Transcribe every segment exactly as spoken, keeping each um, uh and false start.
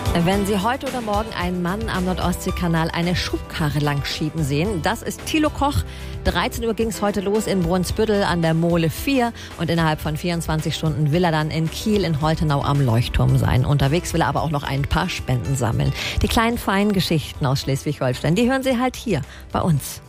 Wenn Sie heute oder morgen einen Mann am Nordostseekanal eine Schubkarre langschieben sehen, das ist Thilo Koch. dreizehn Uhr ging es heute los in Brunsbüttel an der Mole vier und innerhalb von vierundzwanzig Stunden will er dann in Kiel in Holtenau am Leuchtturm sein. Unterwegs will er aber auch noch ein paar Spenden sammeln. Die kleinen feinen Geschichten aus Schleswig-Holstein, die hören Sie halt hier bei uns.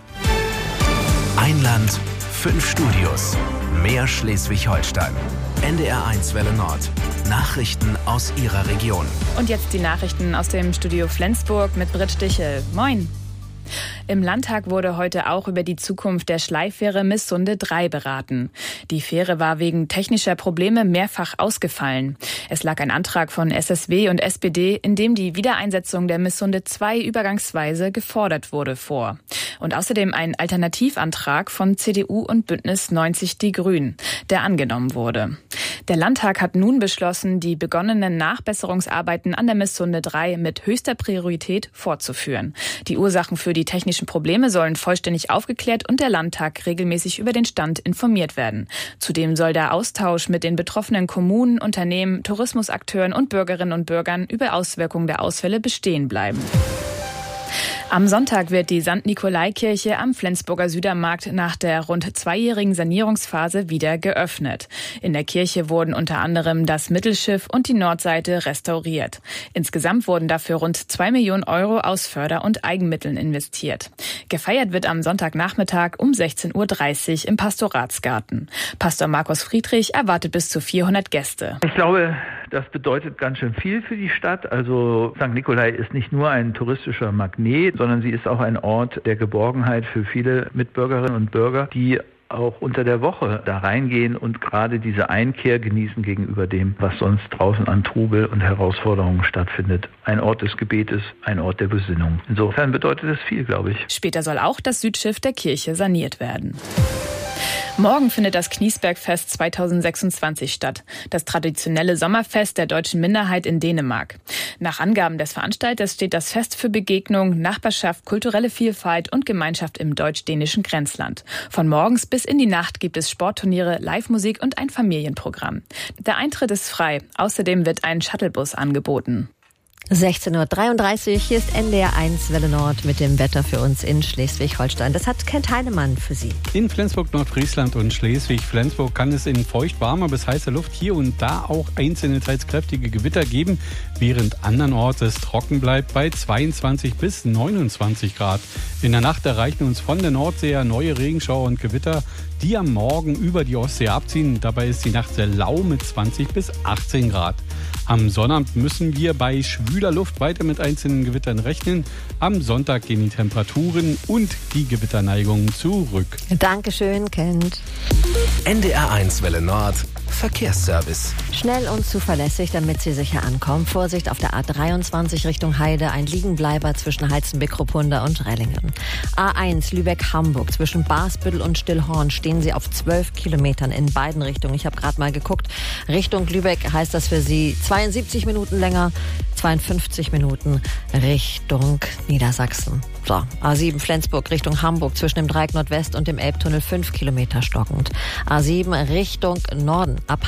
Ein Land, fünf Studios, mehr Schleswig-Holstein. N D R eins Welle Nord. Nachrichten aus Ihrer Region. Und jetzt die Nachrichten aus dem Studio Flensburg mit Britt Stichel. Moin. Im Landtag wurde heute auch über die Zukunft der Schleiffähre Missunde drei beraten. Die Fähre war wegen technischer Probleme mehrfach ausgefallen. Es lag ein Antrag von S S W und S P D, in dem die Wiedereinsetzung der Missunde zwei übergangsweise gefordert wurde, vor. Und außerdem ein Alternativantrag von C D U und Bündnis neunzig Die Grünen, der angenommen wurde. Der Landtag hat nun beschlossen, die begonnenen Nachbesserungsarbeiten an der Missunde drei mit höchster Priorität fortzuführen. Die Ursachen für die technischen Probleme sollen vollständig aufgeklärt und der Landtag regelmäßig über den Stand informiert werden. Zudem soll der Austausch mit den betroffenen Kommunen, Unternehmen, Tourismusakteuren und Bürgerinnen und Bürgern über Auswirkungen der Ausfälle bestehen bleiben. Am Sonntag wird die Sankt Nikolai-Kirche am Flensburger Südermarkt nach der rund zweijährigen Sanierungsphase wieder geöffnet. In der Kirche wurden unter anderem das Mittelschiff und die Nordseite restauriert. Insgesamt wurden dafür rund zwei Millionen Euro aus Förder- und Eigenmitteln investiert. Gefeiert wird am Sonntagnachmittag um sechzehn Uhr dreißig im Pastoratsgarten. Pastor Markus Friedrich erwartet bis zu vierhundert Gäste. Ich glaube, das bedeutet ganz schön viel für die Stadt. Also Sankt Nikolai ist nicht nur ein touristischer Magnet, sondern sie ist auch ein Ort der Geborgenheit für viele Mitbürgerinnen und Bürger, die auch unter der Woche da reingehen und gerade diese Einkehr genießen gegenüber dem, was sonst draußen an Trubel und Herausforderungen stattfindet. Ein Ort des Gebetes, ein Ort der Besinnung. Insofern bedeutet es viel, glaube ich. Später soll auch das Südschiff der Kirche saniert werden. Morgen findet das Kniesbergfest zweitausendsechsundzwanzig statt, das traditionelle Sommerfest der deutschen Minderheit in Dänemark. Nach Angaben des Veranstalters steht das Fest für Begegnung, Nachbarschaft, kulturelle Vielfalt und Gemeinschaft im deutsch-dänischen Grenzland. Von morgens bis in die Nacht gibt es Sportturniere, Live-Musik und ein Familienprogramm. Der Eintritt ist frei. Außerdem wird ein Shuttlebus angeboten. sechzehn Uhr dreiunddreißig, hier ist N D R eins Welle Nord mit dem Wetter für uns in Schleswig-Holstein. Das hat Kent Heinemann für Sie. In Flensburg, Nordfriesland und Schleswig-Flensburg kann es in feucht-warmer bis heißer Luft hier und da auch einzelne teils kräftige Gewitter geben, während andernorts es trocken bleibt bei zweiundzwanzig bis neunundzwanzig Grad. In der Nacht erreichen uns von der Nordsee neue Regenschauer und Gewitter, die am Morgen über die Ostsee abziehen. Dabei ist die Nacht sehr lau mit zwanzig bis achtzehn Grad. Am Sonnabend müssen wir bei schwüler Luft weiter mit einzelnen Gewittern rechnen. Am Sonntag gehen die Temperaturen und die Gewitterneigungen zurück. Dankeschön, Kent. N D R eins Welle Nord. Verkehrsservice. Schnell und zuverlässig, damit Sie sicher ankommen. Vorsicht auf der A dreiundzwanzig Richtung Heide, ein Liegenbleiber zwischen Heizenbeck-Ruppunda und Rellingen. A eins Lübeck-Hamburg, zwischen Basbüttel und Stillhorn stehen Sie auf zwölf Kilometern in beiden Richtungen. Ich habe gerade mal geguckt, Richtung Lübeck heißt das für Sie zweiundsiebzig Minuten länger, zweiundfünfzig Minuten Richtung Niedersachsen. So, A sieben Flensburg Richtung Hamburg, zwischen dem Dreieck Nordwest und dem Elbtunnel fünf Kilometer stockend. A sieben Richtung Norden, ab